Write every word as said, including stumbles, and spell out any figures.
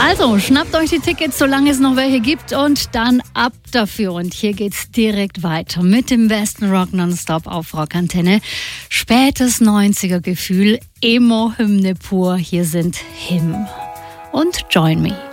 Also, schnappt euch die Tickets, solange es noch welche gibt, und dann ab dafür. Und hier geht's direkt weiter mit dem besten Rock nonstop auf Rockantenne. Spätes neunziger Gefühl, Emo-Hymne pur. Hier sind Him und Join Me.